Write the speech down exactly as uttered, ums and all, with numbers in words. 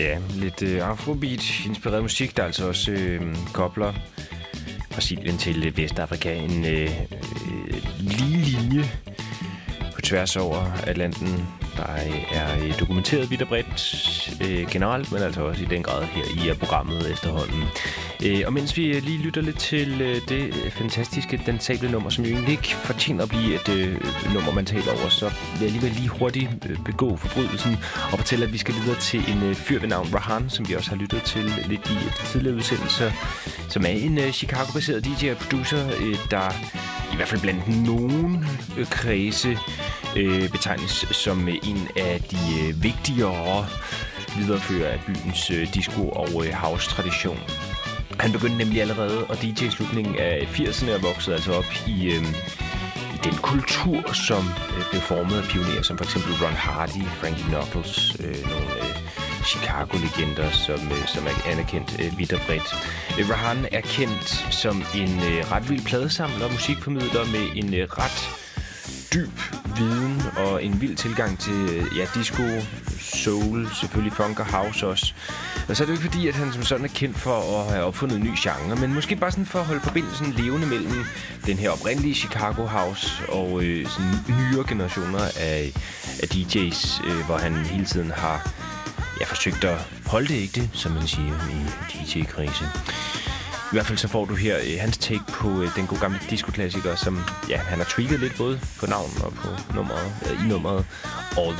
Ja, lidt øh, afrobeat-inspireret musik, der altså også øh, kobler Brasilien til Vestafrika. En øh, øh, lige linje på tværs over Atlanten, der er dokumenteret vidt og bredt øh, generelt, men altså også i den grad her i programmet efterhånden. Øh, og mens vi lige lytter lidt til øh, det fantastiske dansable nummer, som jo egentlig ikke fortjener at blive et øh, nummer, man taler over, så vil jeg alligevel lige hurtigt øh, begå forbrydelsen og fortælle, at vi skal videre til en øh, fyr ved navn Rahan, som vi også har lyttet til lidt i et tidligere udsendelse, som er en øh, Chicago-baseret D J og producer, øh, der i hvert fald blandt nogen øh, kredse øh, betegnes som øh, en af de øh, vigtigere viderefører af byens øh, disco- og øh, house-tradition. Han begyndte nemlig allerede at D J i slutningen af firserne og voksede altså op i, øh, i den kultur, som øh, blev formet af pionerer, som for eksempel Ron Hardy, Frankie Knuckles, øh, nogle øh, Chicago-legender, som, øh, som er anerkendt øh, vidt og bredt. Øh, Rahan er kendt som en øh, ret vild pladesamler og musikformidler med en øh, ret dyb viden og en vild tilgang til ja, disco, soul, selvfølgelig funk og house også. Og så er det jo ikke fordi, at han som sådan er kendt for at have opfundet en ny genre, men måske bare sådan for at holde forbindelsen levende mellem den her oprindelige Chicago house og øh, sådan nyere generationer af, af D J's, øh, hvor han hele tiden har ja, forsøgt at holde det ægte, som man siger i D J-krise. I hvert fald så får du her øh, hans take på øh, den gode gamle disco-klassiker, som ja, han har tweaked lidt både på navn og på nummeret, øh, i nummeret All